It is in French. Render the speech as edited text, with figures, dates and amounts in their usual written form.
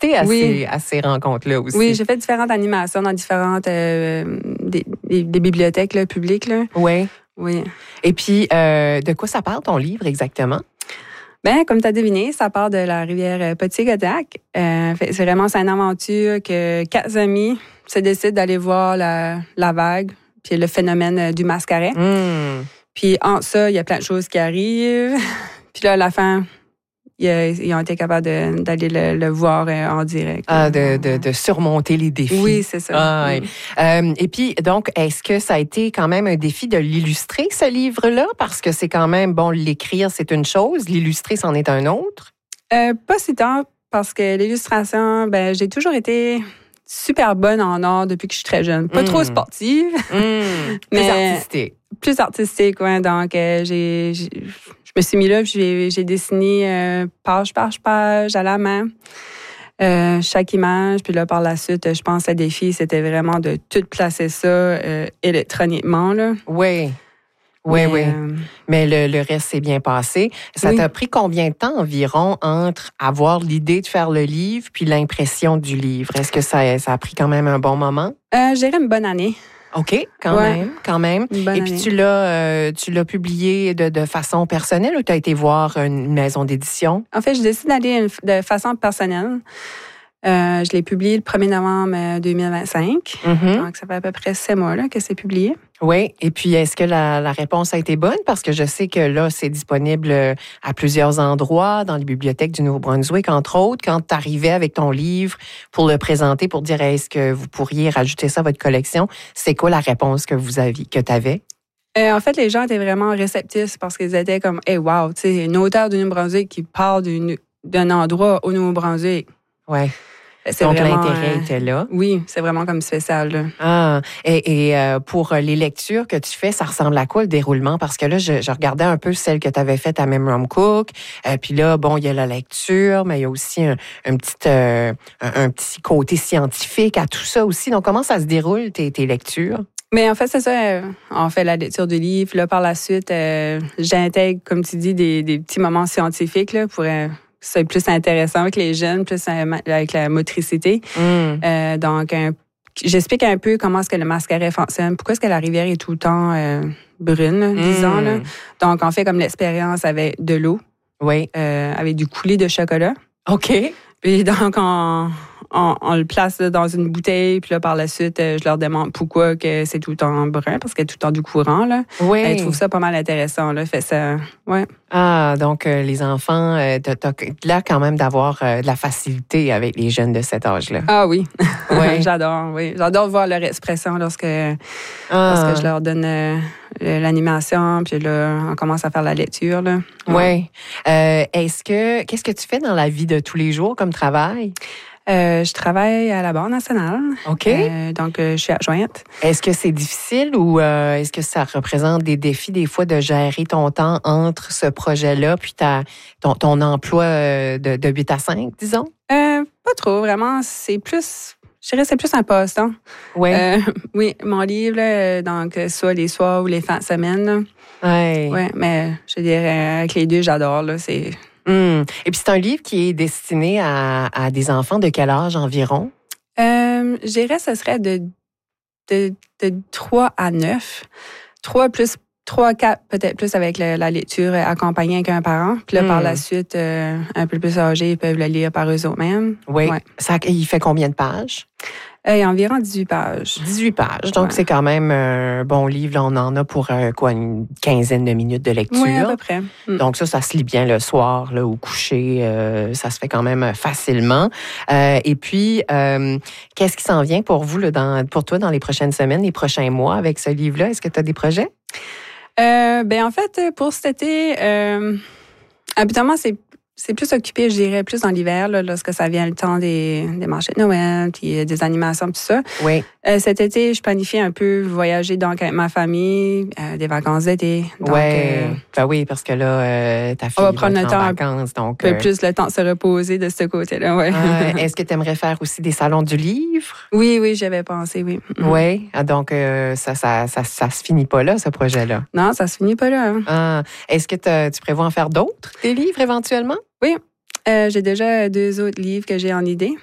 assisté à ces rencontres-là aussi. Oui, j'ai fait différentes animations dans différentes des bibliothèques là, publiques. Là. Oui. Oui. Et puis, de quoi ça parle, ton livre, exactement? Bien, comme tu as deviné, ça part de la rivière Pottier-Gothac. C'est une aventure que 4 amis se décident d'aller voir la vague, puis le phénomène du mascaret. Puis en ça, il y a plein de choses qui arrivent. Puis là, à la fin, ils ont été capables d'aller le voir en direct. De surmonter les défis. Oui, c'est ça. Et puis, donc, est-ce que ça a été quand même un défi de l'illustrer, ce livre-là? Parce que c'est quand même, bon, l'écrire, c'est une chose, l'illustrer, c'en est un autre. Pas si tant, parce que l'illustration, j'ai toujours été super bonne en art depuis que je suis très jeune. Pas trop sportive. Plus artistique. Plus artistique, oui. Donc, je me suis mis là, puis j'ai dessiné page par page à la main. Chaque image, puis là, par la suite, je pense que le défi, c'était vraiment de tout placer ça électroniquement, là. Oui. Mais le reste s'est bien passé. Ça t'a pris combien de temps environ entre avoir l'idée de faire le livre puis l'impression du livre? Est-ce que ça a pris quand même un bon moment? Je dirais une bonne année. OK, quand même. Et puis tu l'as publié de façon personnelle ou tu as été voir une maison d'édition? En fait, je décide d'aller de façon personnelle. Je l'ai publié le 1er novembre 2025. Donc, ça fait à peu près 7 mois là, que c'est publié. Oui. Et puis, est-ce que la réponse a été bonne? Parce que je sais que là, c'est disponible à plusieurs endroits, dans les bibliothèques du Nouveau-Brunswick, entre autres. Quand tu arrivais avec ton livre pour le présenter, pour dire est-ce que vous pourriez rajouter ça à votre collection, c'est quoi la réponse que tu avais? En fait, les gens étaient vraiment réceptifs parce qu'ils étaient comme hey, wow, tu sais, une auteure du Nouveau-Brunswick qui parle d'un endroit au Nouveau-Brunswick. Oui. Donc, l'intérêt était là. Oui, c'est vraiment comme spécial. Là. Ah, et pour les lectures que tu fais, ça ressemble à quoi le déroulement? Parce que là, je regardais un peu celle que tu avais faite à Memram Cook. Puis là, bon, il y a la lecture, mais il y a aussi un petit côté scientifique à tout ça aussi. Donc, comment ça se déroule, tes lectures? Mais en fait, c'est ça. On fait la lecture du livre. Là, par la suite, j'intègre, comme tu dis, des petits moments scientifiques là, pour... c'est plus intéressant avec les jeunes, plus avec la motricité. Donc, j'explique un peu comment est-ce que le mascaret fonctionne, pourquoi est-ce que la rivière est tout le temps brune, disons. Là. Donc, on fait comme l'expérience avec de l'eau, avec du coulé de chocolat. OK. Puis donc, on le place là, dans une bouteille, puis là, par la suite, je leur demande pourquoi que c'est tout le temps brun, parce qu'il y a tout le temps du courant, là. Oui. Ils trouvent ça pas mal intéressant, là. Fait ça, ouais. Ah, donc les enfants, t'as l'air quand même d'avoir de la facilité avec les jeunes de cet âge-là. Ah oui. Ouais. J'adore voir leur expression lorsque je leur donne l'animation, puis là, on commence à faire la lecture, là. Oui. Qu'est-ce que tu fais dans la vie de tous les jours comme travail? Je travaille à la Banque nationale. OK. Donc, je suis adjointe. Est-ce que c'est difficile ou est-ce que ça représente des défis des fois de gérer ton temps entre ce projet-là puis ton emploi de 8 à 5, disons? Pas trop, vraiment. C'est plus... Je dirais que c'est plus un passe-temps. Oui. Oui, mon livre, là, donc, soit les soirs ou les fins de semaine. Oui. Oui, mais je dirais, avec les deux, j'adore, là. C'est... Et puis, c'est un livre qui est destiné à des enfants de quel âge environ? Je dirais que ce serait de 3 à 9. 3 à 4, peut-être plus avec la lecture accompagnée avec un parent. Puis là, par la suite, un peu plus âgés, ils peuvent le lire par eux-mêmes. Oui. Ouais. Il fait combien de pages? Il y a environ 18 pages. 18 pages. Donc, c'est quand même un bon livre. Là, on en a pour une quinzaine de minutes de lecture. Oui, à peu près. Donc, ça se lit bien le soir, là, au coucher. Ça se fait quand même facilement. Et puis, qu'est-ce qui s'en vient pour vous, là, pour toi, dans les prochaines semaines, les prochains mois avec ce livre-là? Est-ce que tu as des projets? En fait, pour cet été, habituellement, c'est plus occupé, je dirais, plus dans l'hiver, là, lorsque ça vient le temps des marchés de Noël, puis des animations, tout ça. Oui. Cet été, je planifie un peu voyager donc avec ma famille, des vacances d'été. Oui, oui, parce que là, ta fille va prendre va le être temps en vacances. Donc, un peu plus le temps de se reposer de ce côté-là, ouais. Est-ce que tu aimerais faire aussi des salons du livre? Oui, j'avais pensé, oui. Oui, donc ça se finit pas là, ce projet-là? Non, ça se finit pas là. Hein. Est-ce que tu prévois en faire d'autres, des livres, éventuellement? Oui. J'ai déjà 2 autres livres que j'ai en idée.